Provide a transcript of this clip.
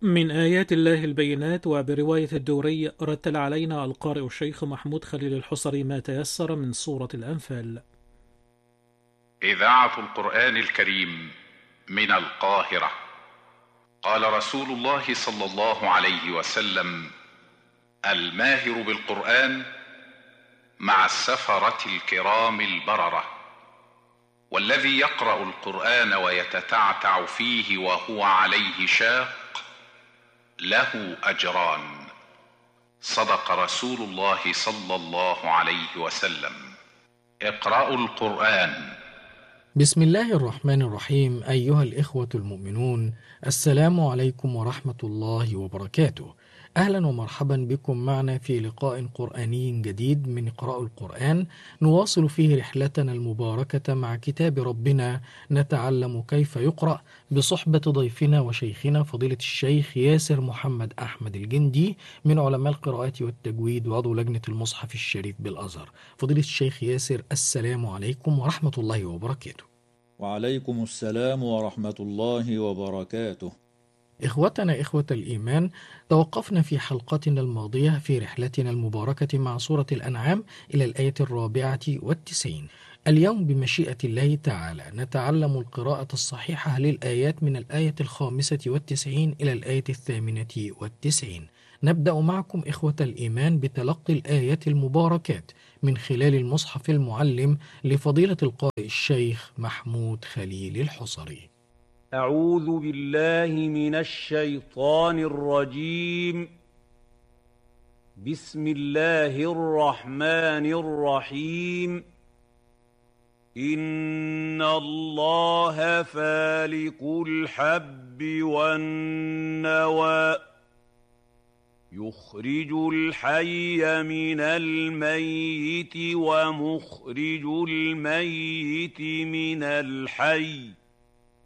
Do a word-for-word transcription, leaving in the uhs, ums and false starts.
من آيات الله البينات. وبرواية الدوري رتل علينا القارئ الشيخ محمود خليل الحصري ما تيسر من سورة الأنفال. إذاعة القرآن الكريم من القاهرة. قال رسول الله صلى الله عليه وسلم: الماهر بالقرآن مع السفرة الكرام البررة، والذي يقرأ القرآن ويتتعتع فيه وهو عليه شاق له أجران. صدق رسول الله صلى الله عليه وسلم. اقرأوا القرآن. بسم الله الرحمن الرحيم. أيها الإخوة المؤمنون، السلام عليكم ورحمة الله وبركاته. أهلا ومرحبا بكم معنا في لقاء قرآني جديد من اقرأوا القرآن، نواصل فيه رحلتنا المباركة مع كتاب ربنا، نتعلم كيف يقرأ، بصحبة ضيفنا وشيخنا فضيلة الشيخ ياسر محمد أحمد الجندي من علماء القراءات والتجويد وعضو لجنة المصحف الشريف بالأزهر. فضيلة الشيخ ياسر، السلام عليكم ورحمة الله وبركاته. وعليكم السلام ورحمة الله وبركاته. إخوتنا إخوة الإيمان، توقفنا في حلقتنا الماضية في رحلتنا المباركة مع سورة الأنعام إلى الآية الرابعة والتسعين. اليوم بمشيئة الله تعالى نتعلم القراءة الصحيحة للآيات من الآية الخامسة والتسعين إلى الآية الثامنة والتسعين. نبدأ معكم إخوة الإيمان بتلقي الآيات المباركات من خلال المصحف المعلم لفضيلة القارئ الشيخ محمود خليل الحصري. أعوذ بالله من الشيطان الرجيم. بسم الله الرحمن الرحيم. إن الله فالق الحب والنوى يخرج الحي من الميت ومخرج الميت من الحي